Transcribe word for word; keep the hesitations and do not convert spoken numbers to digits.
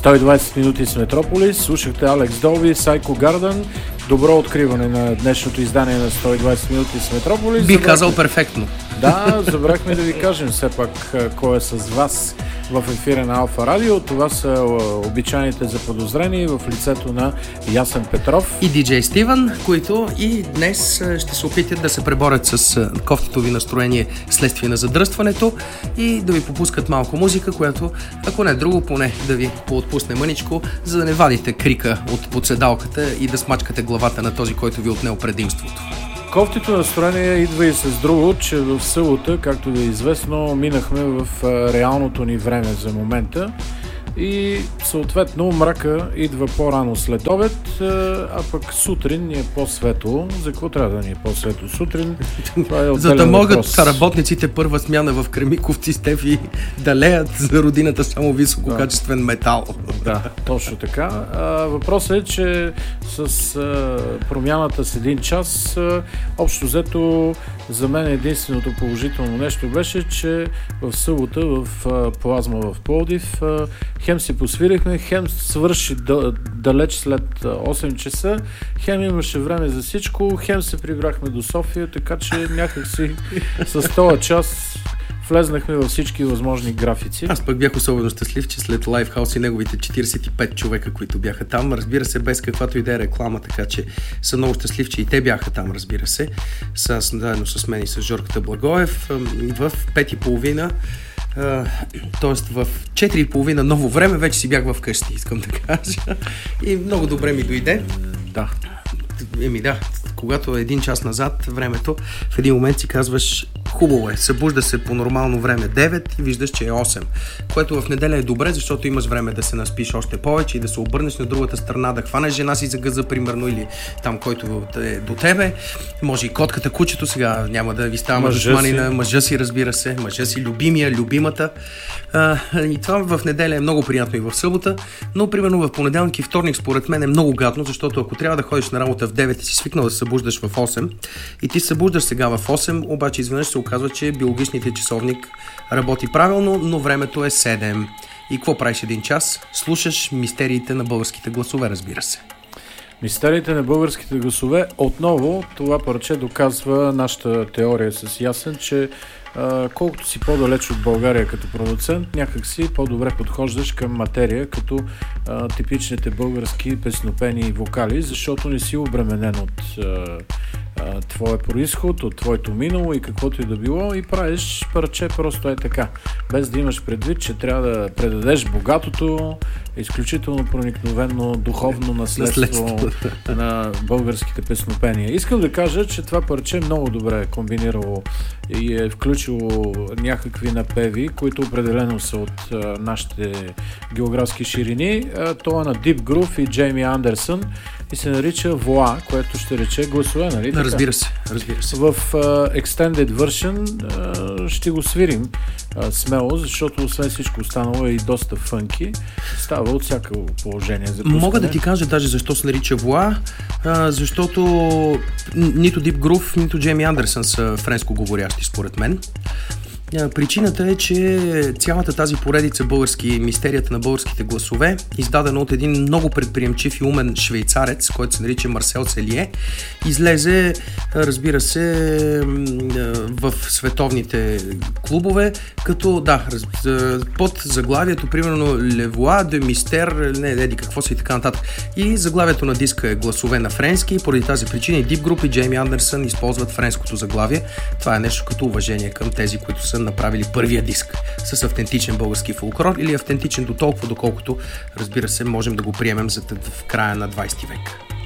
сто и двайсет минути с Метрополис. Слушахте Алекс Долби, Psycho Garden. Добро откриване на днешното издание на сто и двайсет минути с Метрополис. Би казал перфектно. Да, забрахме да ви кажем все пак кой е с вас в ефира на Алфа Радио. Това са обичайните заподозрени в лицето на Ясен Петров и диджей Стивън, които и днес ще се опитат да се преборят с кофтито ви настроение следствие на задръстването и да ви попускат малко музика, която, ако не друго, поне да ви поотпусне мъничко, за да не вадите крика от подседалката и да смачкате главата на този, който ви отнел предимството. Кофтито настроение идва и с друго, че в събота, както ви е известно, минахме в реалното ни време за момента и съответно мрака идва по-рано след обед, а пък сутрин ни е по-светло. За какво трябва да ни е по-светло сутрин? Това е за да могат въпрос. Работниците първа смяна в Кремиковци Стефи да леят за родината само висококачествен метал. Да, точно така. А, въпросът е, че с а, промяната с един час, а, общо взето за мен единственото положително нещо беше, че в събота в а, Плазма в Пловдив а, хем си посвирихме, хем свърши да, далеч след осем часа, хем имаше време за всичко, хем се прибрахме до София, така че някак си с този час влезнахме във всички възможни графици. Аз пък бях особено щастлив, че след Лайфхаус и неговите четирийсет и пет човека, които бяха там, разбира се, без каквато и да е реклама, така че са много щастлив, че и те бяха там, разбира се, с, заедно с мен и с Жорката Благоев, в пет и половина, т.е. в четири и половина ново време, вече си бях вкъщи, искам да кажа. И много добре ми дойде. Да. Еми да, когато е един час назад времето, в един момент си казваш, хубаво е, събужда се по нормално време девет и виждаш, че е осем, което в неделя е добре, защото имаш време да се наспиш още повече и да се обърнеш на другата страна, да хванеш жена си за гъза, примерно, или там, който е до тебе. Може и котката, кучето, сега няма да ви ставаме душмани на мъжа си, разбира се, мъжа си, любимия, любимата. А, и това в неделя е много приятно и в събота, но примерно в понеделник и вторник според мен е много гадно, защото ако трябва да ходиш на работа в девет и си свикнал да се събуждаш в осем и ти се събуждаш сега в осем, обаче изведнъж се оказва, че биологичният ти часовник работи правилно, но времето е седем. И какво правиш един час? Слушаш мистериите на българските гласове, разбира се. Мистериите на българските гласове. Отново това парче доказва нашата теория с Ясен, че а, колкото си по-далеч от България като продуцент, някак си по-добре подхождаш към материя, като а, типичните български песнопени и вокали, защото не си обременен от а, а, твоя происход, от твоето минало и каквото и да било, и правиш парче просто е така, без да имаш предвид, че трябва да предадеш богатото, изключително проникновено духовно наследство на българските песнопения. Искам да кажа, че това парче много добре е комбинирало и е включило някакви напеви, които определено са от а, нашите географски ширини. А, това е на Deep Groove и Джейми Андерсън и се нарича Воа, което ще рече гласове, нали така? Разбира се, разбира се. В uh, Extended Version uh, ще го свирим uh, смело, защото освен всичко останало е и доста фънки. Става от всяко положение за пускане. Мога да ти кажа даже защо се нарича Воа, uh, защото нито Deep Groove, нито Джейми Андерсън са френско говорящи според мен. Причината е, че цялата тази поредица български, мистерията на българските гласове, издадена от един много предприемчив и умен швейцарец, който се нарича Марсел Целие, излезе, разбира се, в световните клубове, като, да, под заглавието, примерно, Le Voix de Mystère, не, еди, какво си и така нататък. И заглавието на диска е гласове на френски, и поради тази причина и Deep Group и Джейми Андерсън използват френското заглавие. Това е нещо като уважение към тези, които са направили първия диск с автентичен български фолклор, или автентичен до толкова, доколкото, разбира се, можем да го приемем за в края на двайсети век.